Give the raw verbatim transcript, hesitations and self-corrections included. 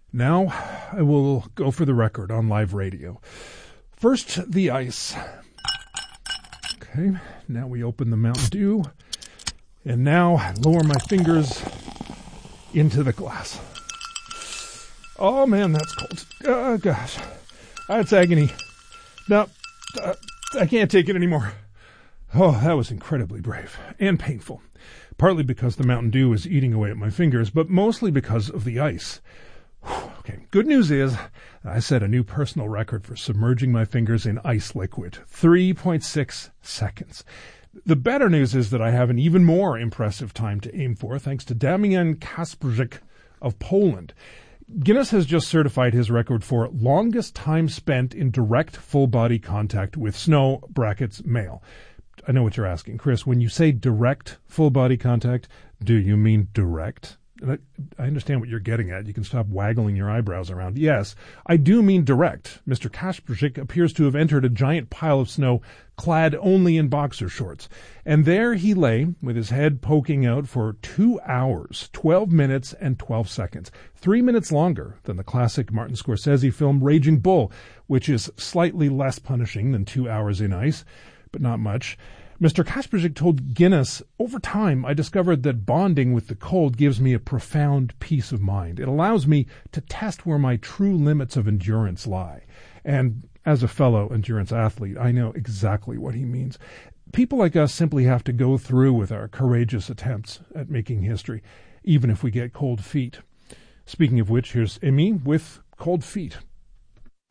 Now I will go for the record on live radio. First, the ice. Okay, now we open the Mountain Dew. And now I lower my fingers into the glass. Oh man, that's cold. Oh gosh, that's agony. No, uh, I can't take it anymore. Oh, that was incredibly brave and painful. Partly because the Mountain Dew is eating away at my fingers, but mostly because of the ice. Okay, good news is I set a new personal record for submerging my fingers in ice liquid. three point six seconds. The better news is that I have an even more impressive time to aim for, thanks to Damian Kasprzyk of Poland. Guinness has just certified his record for longest time spent in direct full-body contact with snow, brackets, male. I know what you're asking, Chris. When you say direct full-body contact, do you mean direct? I understand what you're getting at. You can stop waggling your eyebrows around. Yes, I do mean direct. Mister Kasprzyk appears to have entered a giant pile of snow clad only in boxer shorts. And there he lay with his head poking out for two hours, twelve minutes and twelve seconds. Three minutes longer than the classic Martin Scorsese film Raging Bull, which is slightly less punishing than two hours in ice, but not much. Mister Kasprzyk told Guinness, over time, I discovered that bonding with the cold gives me a profound peace of mind. It allows me to test where my true limits of endurance lie. And as a fellow endurance athlete, I know exactly what he means. People like us simply have to go through with our courageous attempts at making history, even if we get cold feet. Speaking of which, here's Amy with cold feet.